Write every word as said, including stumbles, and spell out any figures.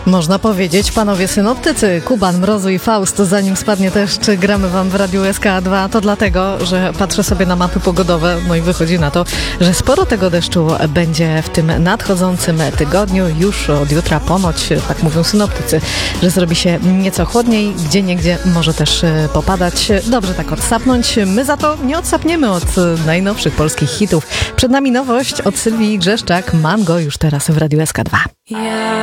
Można powiedzieć, panowie synoptycy, Kuban, Mrozu i Faust, zanim spadnie deszcz, gramy wam w Radiu S K dwa. To dlatego, że patrzę sobie na mapy pogodowe, no i wychodzi na to, że sporo tego deszczu będzie w tym nadchodzącym tygodniu. Już od jutra ponoć, tak mówią synoptycy, że zrobi się nieco chłodniej, gdzieniegdzie może też popadać. Dobrze tak odsapnąć. My za to nie odsapniemy od najnowszych polskich hitów. Przed nami nowość od Sylwii Grzeszczak. Mam go już teraz w Radiu S K dwa.